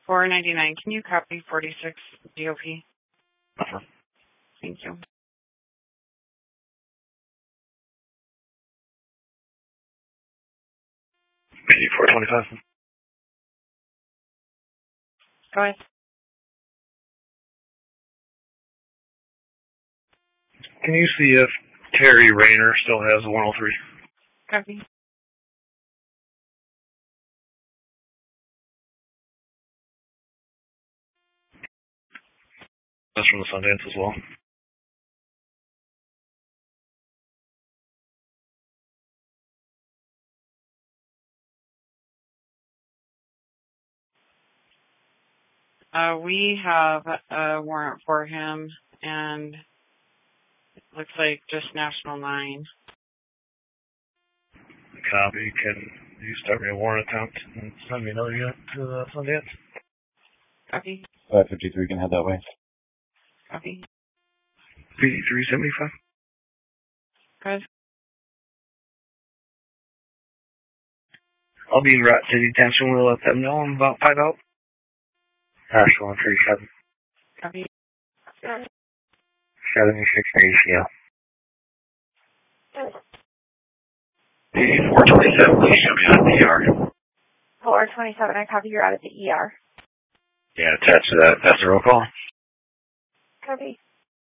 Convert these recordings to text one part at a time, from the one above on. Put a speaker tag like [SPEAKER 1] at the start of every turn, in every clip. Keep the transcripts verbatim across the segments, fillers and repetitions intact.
[SPEAKER 1] four ninety-nine. Can you copy forty-six D O P?
[SPEAKER 2] Uh-huh.
[SPEAKER 1] Thank you.
[SPEAKER 2] eighty-four twenty-five.
[SPEAKER 1] Go ahead.
[SPEAKER 2] Can you see if Terry Rayner still has a one oh three?
[SPEAKER 1] Copy.
[SPEAKER 2] That's from the Sundance as well.
[SPEAKER 1] Uh, we have a warrant for him, and it looks like just National nine.
[SPEAKER 2] Copy. Can you start me a warrant attempt and send me another unit to the Sundance?
[SPEAKER 1] Copy.
[SPEAKER 3] five fifty-three can head that way.
[SPEAKER 1] Copy.
[SPEAKER 2] fifty-three seventy-five.
[SPEAKER 1] Go ahead.
[SPEAKER 2] I'll be en route to detention. We'll let them know I'm about five out. Hash one three seven.
[SPEAKER 1] Copy.
[SPEAKER 2] seventy-six ratio. eighty-four twenty-seven, please show me out of the E R.
[SPEAKER 4] four twenty-seven, I copy, you're out of the E R.
[SPEAKER 2] Yeah, attached to that. That's the roll call.
[SPEAKER 4] Copy.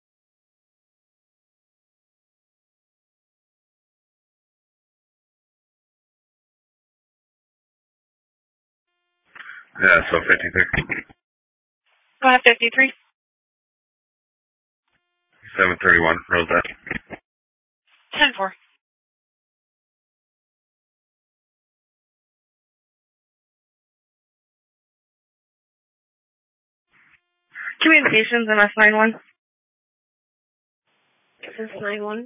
[SPEAKER 2] Yeah, so fifty-three.
[SPEAKER 1] Go ahead, fifty-three.
[SPEAKER 2] seven thirty-one, Rosette.
[SPEAKER 1] ten four.
[SPEAKER 4] Communications, M S nine one. M S nine one.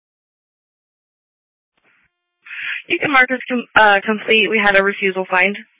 [SPEAKER 4] You can mark as com- uh, complete. We had a refusal find.